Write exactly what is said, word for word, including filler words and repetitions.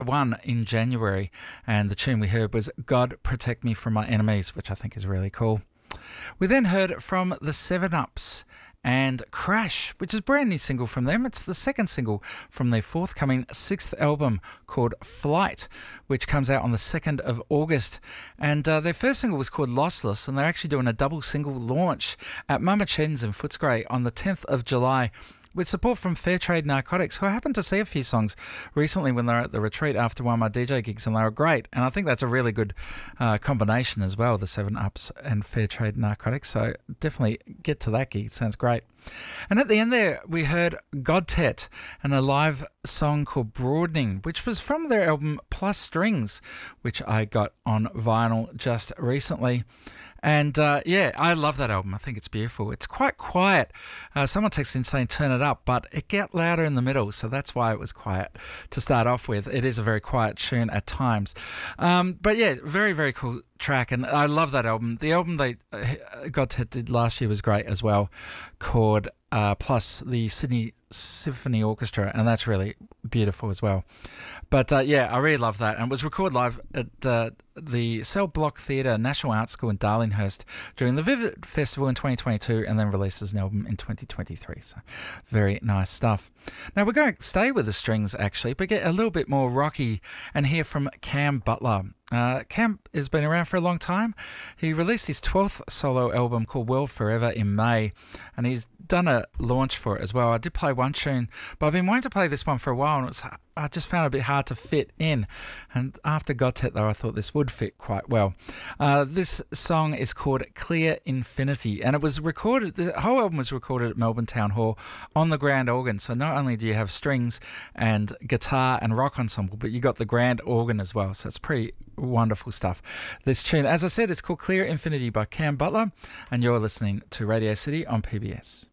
one in January, and the tune we heard was God Protect Me From My Enemies, which I think is really cool. We then heard from the Seven Ups and Crash, which is a brand new single from them. It's the second single from their forthcoming sixth album called Flight, which comes out on the second of August. And uh, their first single was called Lossless, and they're actually doing a double single launch at Mama Chen's in Footscray on the tenth of July, with support from Fairtrade Narcotics, who I happened to see a few songs recently when they were at the retreat after one of my D J gigs, and they were great. And I think that's a really good uh, combination as well, the Seven Ups and Fairtrade Narcotics. So definitely get to that gig. It sounds great. And at the end there, we heard Godtet and a live song called Broadening, which was from their album Plus Strings, which I got on vinyl just recently. And uh, yeah, I love that album. I think it's beautiful. It's quite quiet. Uh, someone texted in saying turn it up, but it got louder in the middle, so that's why it was quiet to start off with. It is a very quiet tune at times. Um, but yeah, very, very cool track, and I love that album. The album they uh, Godtet did last year was great as well, called uh, Plus the Sydney Symphony Orchestra, and that's really beautiful as well. But uh, yeah, I really love that, and it was recorded live at uh, the Cell Block Theatre National Art School in Darlinghurst during the Vivid Festival in twenty twenty-two, and then released as an album in twenty twenty-three. So very nice stuff. Now we're going to stay with the strings actually, but get a little bit more rocky and hear from Cam Butler. Uh, Cam has been around for a long time. He released his twelfth solo album called World Forever in May, and he's done a launch for it as well. I did play one tune, but I've been wanting to play this one for a while, and it was, I just found it a bit hard to fit in. And after Godtet, though, I thought this would fit quite well. Uh, this song is called Clear Infinity, and it was recorded, the whole album was recorded at Melbourne Town Hall on the grand organ. So not only do you have strings and guitar and rock ensemble, but you got the grand organ as well. So it's pretty wonderful stuff. This tune, as I said, it's called Clear Infinity by Cam Butler, and you're listening to Radio City on P B S.